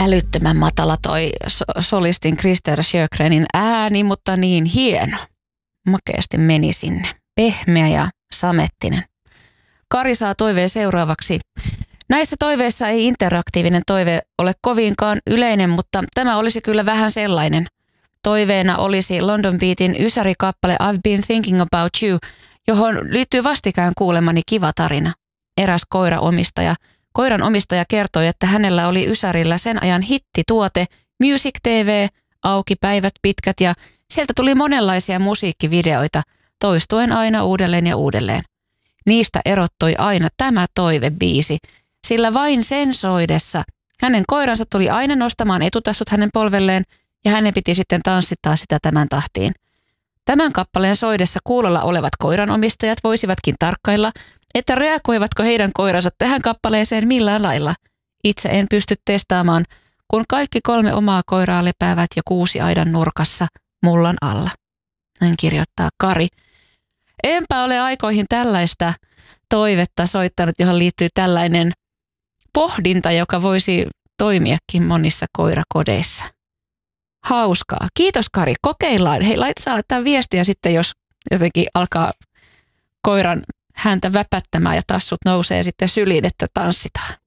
älyttömän matala toi solistin Krister Sjögrenin ääni, mutta niin hieno. Makeasti meni sinne. Pehmeä ja samettinen. Kari saa toiveen seuraavaksi. Näissä toiveissa ei interaktiivinen toive ole kovinkaan yleinen, mutta tämä olisi kyllä vähän sellainen. Toiveena olisi London Beatin ysärikappale I've been thinking about you, johon liittyy vastikään kuulemani kiva tarina. Eräs koiran omistaja kertoi, että hänellä oli ysärillä sen ajan hittituote Music TV, auki päivät pitkät ja sieltä tuli monenlaisia musiikkivideoita, toistuen aina uudelleen ja uudelleen. Niistä erottui aina tämä toivebiisi, sillä vain sen soidessa hänen koiransa tuli aina nostamaan etutassut hänen polvelleen ja hänen piti sitten tanssittaa sitä tämän tahtiin. Tämän kappaleen soidessa kuulolla olevat koiranomistajat voisivatkin tarkkailla, että reagoivatko heidän koiransa tähän kappaleeseen millään lailla. Itse en pysty testaamaan, kun kaikki 3 omaa koiraa lepäävät jo 6 aidan nurkassa mullan alla. Näin kirjoittaa Kari. Enpä ole aikoihin tällaista toivetta soittanut, johon liittyy tällainen pohdinta, joka voisi toimiakin monissa koirakodeissa. Hauskaa. Kiitos Kari. Kokeillaan. Hei, saa laittaa viestiä sitten, jos jotenkin alkaa koiran häntä väpättämään ja tassut nousee sitten syliin, että tanssitaan.